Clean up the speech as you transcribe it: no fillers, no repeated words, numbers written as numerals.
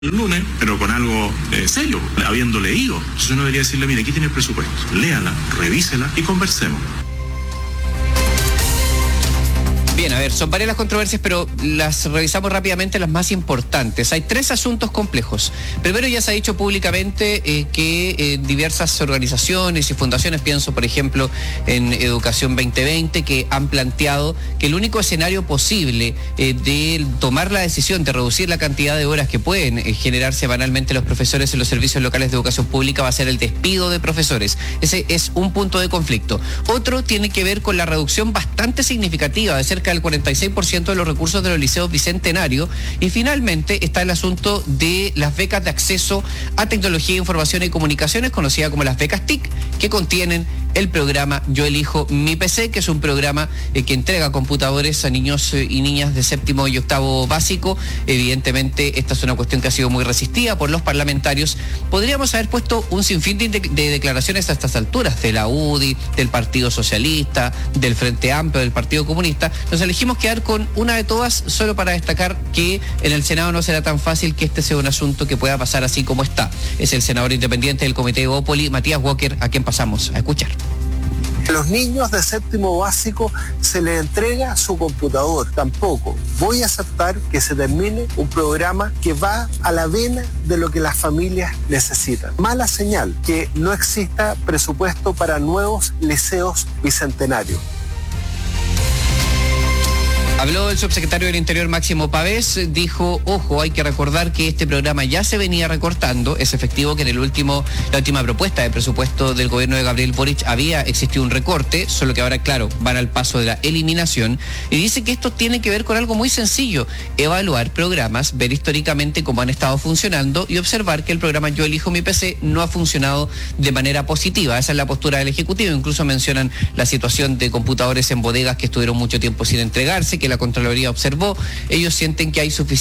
el lunes, pero con algo serio, habiendo leído. Entonces uno debería decirle, mire, aquí tiene el presupuesto, léala, revísela y conversemos. Bien, a ver, son varias las controversias, pero las revisamos rápidamente, las más importantes. Hay 3 asuntos complejos. Primero, ya se ha dicho públicamente que diversas organizaciones y fundaciones, pienso por ejemplo en Educación 2020, que han planteado que el único escenario posible de tomar la decisión de reducir la cantidad de horas que pueden generar semanalmente los profesores en los servicios locales de educación pública va a ser el despido de profesores. Ese es un punto de conflicto. Otro tiene que ver con la reducción bastante significativa de cerca del 46% de los recursos de los liceos bicentenarios. Y finalmente está el asunto de las becas de acceso a tecnología, información y comunicaciones, conocidas como las becas TIC, que contienen el programa Yo Elijo Mi PC, que es un programa que entrega computadores a niños y niñas de 7º y 8º básico. Evidentemente, esta es una cuestión que ha sido muy resistida por los parlamentarios. Podríamos haber puesto un sinfín de declaraciones a estas alturas, de la UDI, del Partido Socialista, del Frente Amplio, del Partido Comunista. Nos elegimos quedar con una de todas, solo para destacar que en el Senado no será tan fácil que este sea un asunto que pueda pasar así como está. Es el senador independiente del Comité de Evópoli, Matías Walker, a quien pasamos a escuchar. A los niños de 7º básico se les entrega su computador. Tampoco voy a aceptar que se termine un programa que va a la vena de lo que las familias necesitan. Mala señal que no exista presupuesto para nuevos liceos bicentenarios. Habló el subsecretario del Interior, Máximo Pavés, dijo, ojo, hay que recordar que este programa ya se venía recortando. Es efectivo que en la última propuesta de presupuesto del gobierno de Gabriel Boric había existido un recorte, solo que ahora, claro, van al paso de la eliminación. Y dice que esto tiene que ver con algo muy sencillo, evaluar programas, ver históricamente cómo han estado funcionando y observar que el programa Yo Elijo Mi PC no ha funcionado de manera positiva. Esa es la postura del Ejecutivo. Incluso mencionan la situación de computadores en bodegas que estuvieron mucho tiempo sin entregarse, que la Contraloría observó. Ellos sienten que hay suficiente